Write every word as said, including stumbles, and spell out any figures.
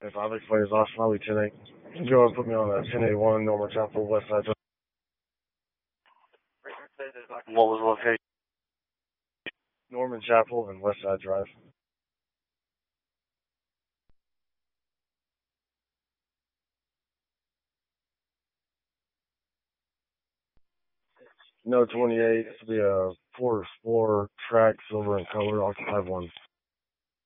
If I've explained last Molly ten eight. Go and put me on a ten eighty-one Norman Chapel West Side. What was the location? Norman Chapel and West Side Drive. No twenty-eight. This will be a four Explorer track, silver in color, occupied one.